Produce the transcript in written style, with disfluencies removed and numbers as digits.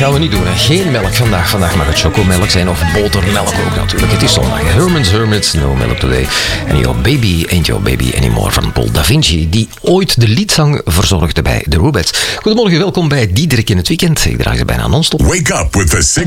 gaan we niet doen. Hè. Geen melk vandaag. Vandaag mag het chocomelk zijn of botermelk ook natuurlijk. Het is zondag. Hermits, no milk today. En Your Baby Ain't Your Baby Anymore van Paul Da Vinci, die ooit de liedzang verzorgde bij de Rubettes. Goedemorgen, welkom bij Diederik in het weekend. Ik draag ze bijna non-stop. Wake up with the